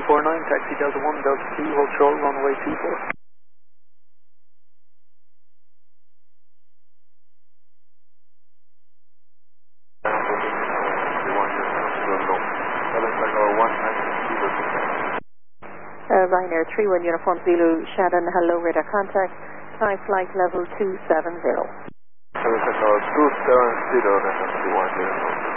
249, taxi Delta 1, Delta 2, hold short, runway 24. Ryanair 31 Uniform Zulu, Shannon, hello, radar contact, Thai flight level 270. 270,